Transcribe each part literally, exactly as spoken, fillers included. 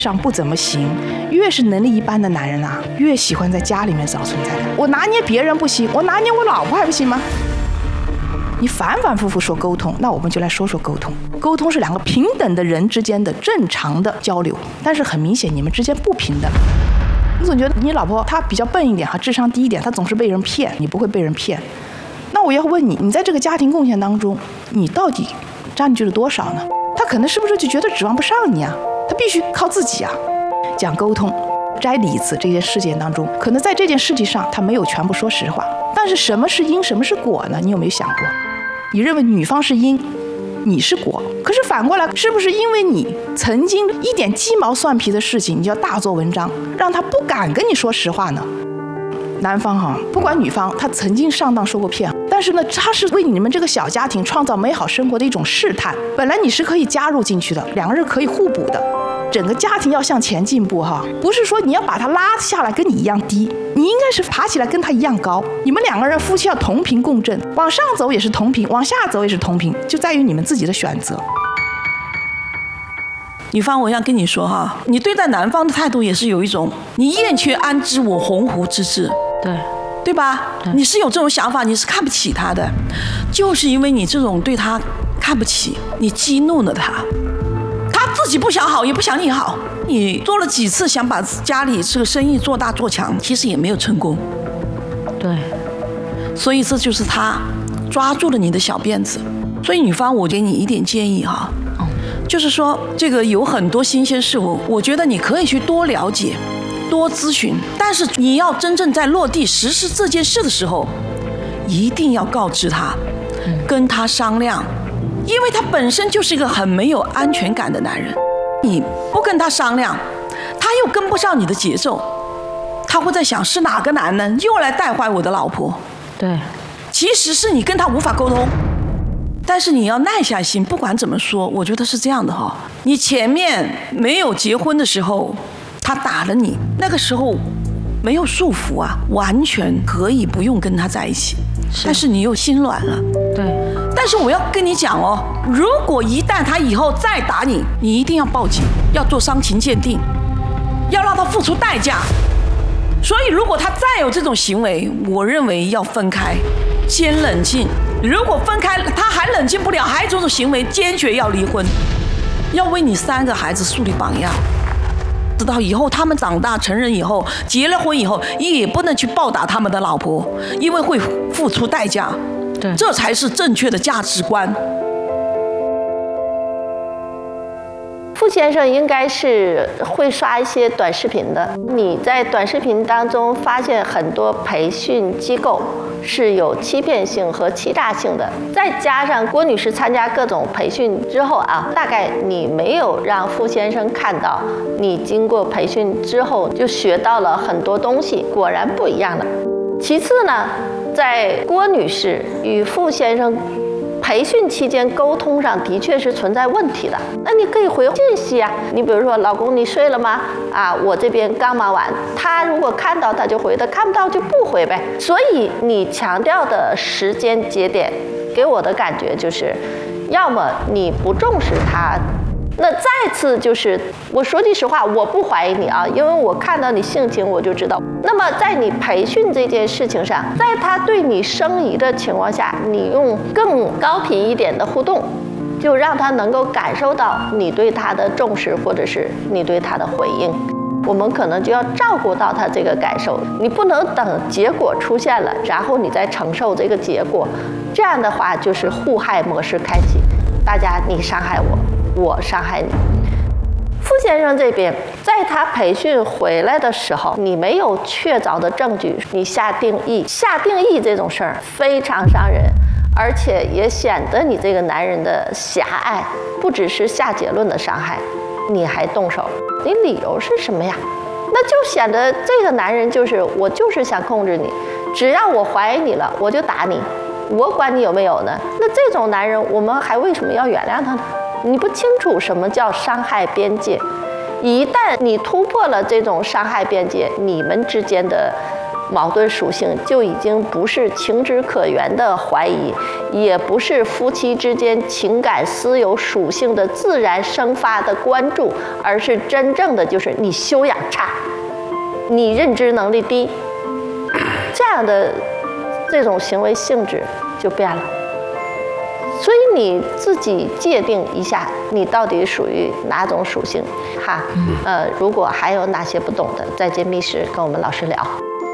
上不怎么行，越是能力一般的男人啊，越喜欢在家里面找存在感。我拿捏别人不行，我拿捏我老婆还不行吗？你反反复复说沟通，那我们就来说说沟通。沟通是两个平等的人之间的正常的交流，但是很明显你们之间不平等。你总觉得你老婆她比较笨一点哈，智商低一点，她总是被人骗，你不会被人骗。那我要问你，你在这个家庭贡献当中，你到底占据了多少呢？她可能是不是就觉得指望不上你啊？他必须靠自己啊！讲沟通、摘李子这件事件当中，可能在这件事情上他没有全部说实话。但是什么是因，什么是果呢？你有没有想过？你认为女方是因，你是果，可是反过来，是不是因为你曾经一点鸡毛蒜皮的事情，你就要大做文章，让他不敢跟你说实话呢？男方哈，不管女方，他曾经上当受过骗，但是呢，他是为你们这个小家庭创造美好生活的一种试探。本来你是可以加入进去的，两个人可以互补的，整个家庭要向前进步哈，不是说你要把他拉下来跟你一样低，你应该是爬起来跟他一样高。你们两个人夫妻要同频共振，往上走也是同频，往下走也是同频，就在于你们自己的选择。 女方，我想跟你说哈，你对待男方的态度也是有一种你燕雀安知我鸿鹄之志， 对对吧？对，你是有这种想法，你是看不起他的，就是因为你这种对他看不起，你激怒了他，他自己不想好，也不想你好。你做了几次想把家里这个生意做大做强，其实也没有成功。 对， 所以这就是他抓住了你的小辫子。所以女方，我给你一点建议哈。就是说，这个有很多新鲜事物，我觉得你可以去多了解、多咨询，但是你要真正在落地实施这件事的时候，一定要告知他，跟他商量，因为他本身就是一个很没有安全感的男人，你不跟他商量，他又跟不上你的节奏，他会在想是哪个男人又来带坏我的老婆。 对， 其实是你跟他无法沟通。但是你要耐下心，不管怎么说，我觉得是这样的哈。你前面没有结婚的时候，他打了你，那个时候没有束缚啊，完全可以不用跟他在一起。是，但是你又心软了。 对。 但是我要跟你讲哦，如果一旦他以后再打你，你一定要报警，要做伤情鉴定，要让他付出代价。所以如果他再有这种行为，我认为要分开，先冷静。如果分开他还冷静不了，还有这种行为，坚决要离婚，要为你三个孩子树立榜样。直到以后他们长大成人以后，结了婚以后，也不能去暴打他们的老婆，因为会付出代价。 对， 这才是正确的价值观。 傅先生应该是会刷一些短视频的，你在短视频当中发现很多培训机构是有欺骗性和欺诈性的，再加上郭女士参加各种培训之后啊，大概你没有让傅先生看到你经过培训之后就学到了很多东西，果然不一样了。其次呢，在郭女士与傅先生培训期间沟通上的确是存在问题的，那你可以回信息啊，你比如说老公你睡了吗？啊，我这边刚忙完，他如果看到他就回的，看不到就不回呗。所以你强调的时间节点给我的感觉就是，要么你不重视他，那再次就是我说句实话，我不怀疑你啊，因为我看到你性情我就知道。那么在你培训这件事情上，在他对你生疑的情况下，你用更高频一点的互动，就让他能够感受到你对他的重视，或者是你对他的回应。我们可能就要照顾到他这个感受，你不能等结果出现了，然后你再承受这个结果，这样的话就是互害模式开启，大家你伤害我，我伤害你。傅先生这边，在他培训回来的时候，你没有确凿的证据，你下定义，下定义这种事儿非常伤人，而且也显得你这个男人的狭隘，不只是下结论的伤害，你还动手，你理由是什么呀？那就显得这个男人就是我就是想控制你，只要我怀疑你了，我就打你，我管你有没有呢？那这种男人，我们还为什么要原谅他呢？你不清楚什么叫伤害边界，一旦你突破了这种伤害边界，你们之间的矛盾属性，就已经不是情之可原的怀疑，也不是夫妻之间情感私有属性的自然生发的关注，而是真正的就是你修养差，你认知能力低，这样的这种行为性质就变了。所以你自己界定一下，你到底属于哪种属性？哈，呃，如果还有哪些不懂的，再进密室跟我们老师聊。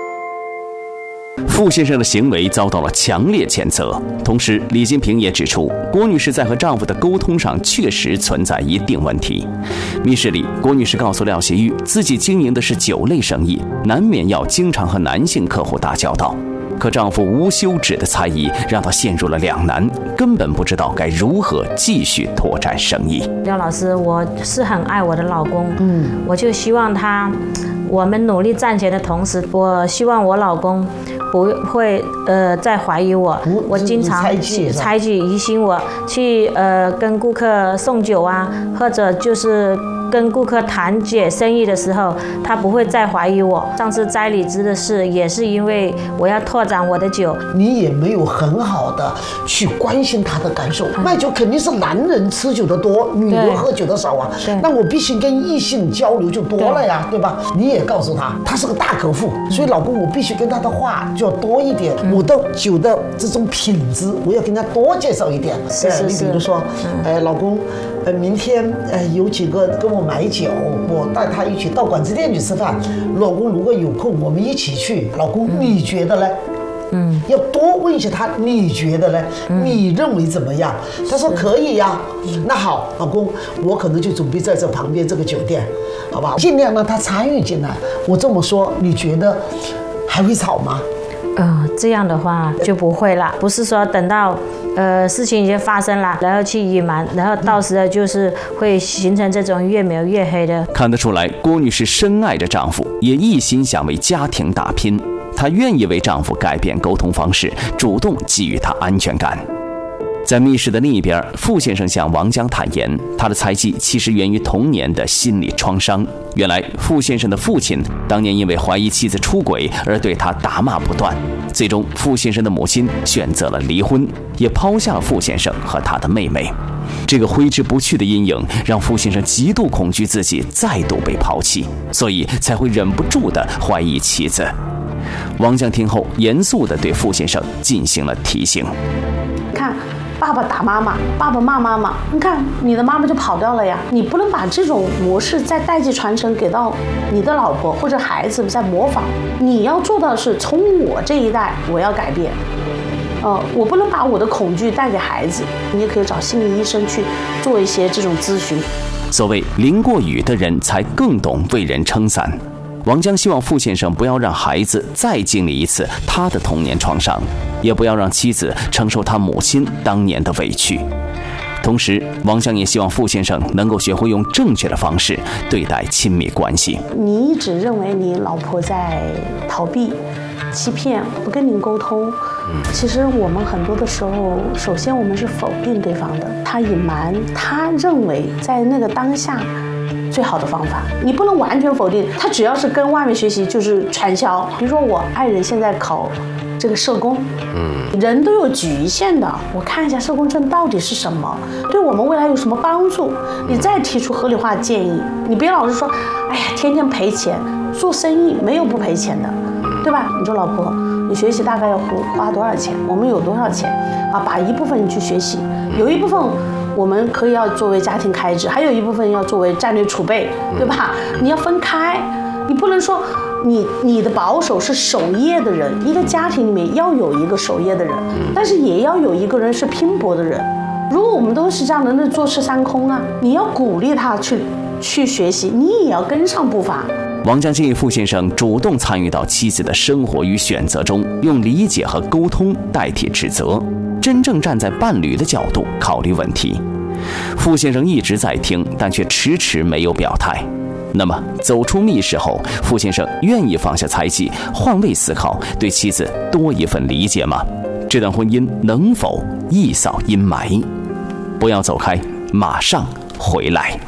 傅先生的行为遭到了强烈谴责，同时李金平也指出，郭女士在和丈夫的沟通上确实存在一定问题。密室里，郭女士告诉廖习玉，自己经营的是酒类生意，难免要经常和男性客户打交道。可丈夫无休止的猜疑让她陷入了两难，根本不知道该如何继续拓展生意。 廖老师，我是很爱我的老公，嗯，我就希望他，我们努力赚钱的同时，我希望我老公不会呃再怀疑我，我经常猜忌疑心我，去呃跟顾客送酒啊，或者就是跟顾客谈解生意的时候，他不会再怀疑我。上次摘李枝的事也是因为我要拓展我的酒， 你也没有很好的去关心他的感受。嗯、卖酒肯定是男人吃酒的多，女人喝酒的少啊。那我必须跟异性交流就多了呀， 对, 对吧？你也告诉他，他是个大客户，嗯、所以老公我必须跟他的话就要多一点，嗯、我的酒的这种品质我要跟他多介绍一点。 是是是。 你比如说，嗯、呃，老公，呃，明天呃有几个跟我买酒，我带他一起到馆子店去吃饭。老公如果有空，我们一起去。老公，你觉得呢？嗯，要多问一下他，你觉得呢？嗯、你认为怎么样？他说可以呀、啊。那好，老公，我可能就准备在这旁边这个酒店，好吧？尽量让他参与进来。我这么说，你觉得还会吵吗？ 呃，这样的话就不会了。不是说等到呃事情已经发生了，然后去隐瞒，然后到时候就是会形成这种越描越黑的。 看得出来，郭女士深爱着丈夫，也一心想为家庭打拼。她愿意为丈夫改变沟通方式，主动给予他安全感。在密室的另一边，傅先生向王江坦言，他的猜忌其实源于童年的心理创伤。原来，傅先生的父亲当年因为怀疑妻子出轨而对他打骂不断，最终傅先生的母亲选择了离婚，也抛下了傅先生和他的妹妹。这个挥之不去的阴影让傅先生极度恐惧自己再度被抛弃，所以才会忍不住地怀疑妻子。王江听后严肃地对傅先生进行了提醒。 看，爸爸打妈妈，爸爸骂妈妈，你看你的妈妈就跑掉了呀。你不能把这种模式再代际传承给到你的老婆或者孩子在模仿。你要做到的是从我这一代我要改变，呃，我不能把我的恐惧带给孩子。你也可以找心理医生去做一些这种咨询。 所谓淋过雨的人才更懂为人撑伞。王江希望傅先生不要让孩子再经历一次他的童年创伤，也不要让妻子承受他母亲当年的委屈。同时，王江也希望傅先生能够学会用正确的方式对待亲密关系。 你一直认为你老婆在逃避、欺骗、不跟你沟通，其实我们很多的时候，首先我们是否定对方的，他隐瞒，他认为在那个当下最好的方法，你不能完全否定他。只要是跟外面学习，就是传销。比如说我爱人现在考这个社工，嗯，人都有局限的。我看一下社工证到底是什么，对我们未来有什么帮助？你再提出合理化建议，你别老是说，哎呀，天天赔钱。做生意没有不赔钱的，对吧？你说老婆，你学习大概要花多少钱？我们有多少钱啊？把一部分你去学习，有一部分我们可以要作为家庭开支，还有一部分要作为战略储备，对吧？你要分开，你不能说你你的保守是守业的人，一个家庭里面要有一个守业的人，但是也要有一个人是拼搏的人。如果我们都是这样的，那坐吃山空啊！你要鼓励他去去学习，你也要跟上步伐。 王江建议傅先生主动参与到妻子的生活与选择中，用理解和沟通代替指责，真正站在伴侣的角度考虑问题。傅先生一直在听，但却迟迟没有表态。那么走出密室后，傅先生愿意放下猜忌，换位思考，对妻子多一份理解吗？这段婚姻能否一扫阴霾？不要走开，马上回来。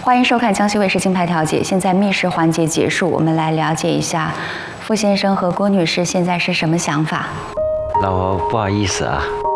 欢迎收看江西卫视金牌调解。现在密室环节结束，我们来了解一下傅先生和郭女士现在是什么想法。 老婆，不好意思啊，